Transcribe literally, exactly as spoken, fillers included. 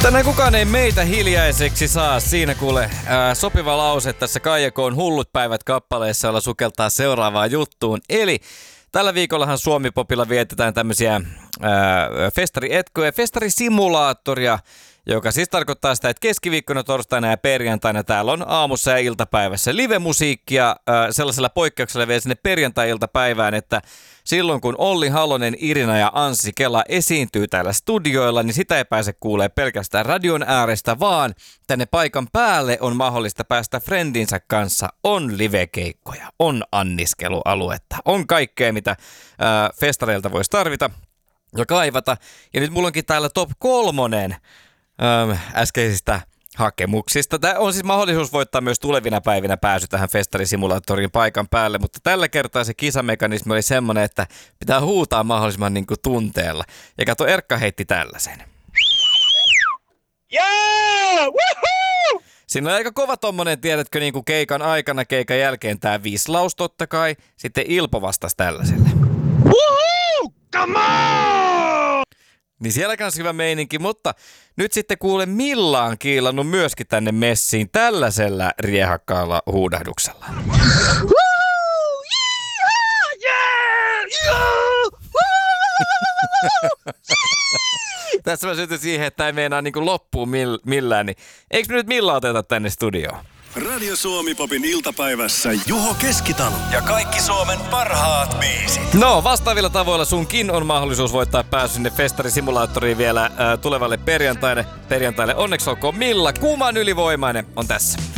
Tänään kukaan ei meitä hiljaiseksi saa. Siinä kuule ää, sopiva lause tässä Kaija K:n Hullut päivät -kappaleessa, jolla sukeltaa seuraavaan juttuun. Eli tällä viikollahan Suomi-popilla vietetään tämmöisiä ää, festarietkoja, festarisimulaattoria, joka siis tarkoittaa sitä, että keskiviikkona, torstaina ja perjantaina täällä on aamussa ja iltapäivässä livemusiikkia ää, sellaisella poikkeuksella vielä sinne perjantai-iltapäivään, että silloin kun Olli Halonen, Irina ja Anssi Kela esiintyy täällä studioilla, niin sitä ei pääse kuulee pelkästään radion äärestä, vaan tänne paikan päälle on mahdollista päästä friendinsä kanssa. On livekeikkoja, on anniskelualuetta, on kaikkea mitä ää, festareilta voisi tarvita ja kaivata. Ja nyt mulla onkin täällä top kolmonen ää, äskeisistä hakemuksista. Tämä on siis mahdollisuus voittaa myös tulevina päivinä pääsy tähän festarisimulaattorin paikan päälle, mutta tällä kertaa se kisamekanismi oli semmoinen, että pitää huutaa mahdollisimman niin kuin tunteella. Ja kato, Erkka heitti tällaisen. Yeah! Woohoo! Siinä on aika kova tommonen, tiedätkö, niin kuin keikan aikana, keikan jälkeen tää vislaus totta kai. Sitten Ilpo vastasi tällaiselle. Woohoo! Come on! Niin siellä kanssa hyvä meininki, mutta nyt sitten kuule Milla on kiilannut myöskin tänne messiin tällaisella riehakkaalla huudahduksella. Woo! Yeah! Yeah! Tässä mä sytyn siihen, että ei meinaa niin kuin loppua mill- millään, niin eikö me nyt Milla oteta tänne studioon? Radio Suomi-popin iltapäivässä Juho Keskitalo ja kaikki Suomen parhaat biisit. No, vastaavilla tavoilla sunkin on mahdollisuus voittaa pääsy sinne festarisimulaattoriin vielä ää, tulevalle perjantaille. Perjantaille onneksi olkoon Milla. Kuuman ylivoimainen on tässä.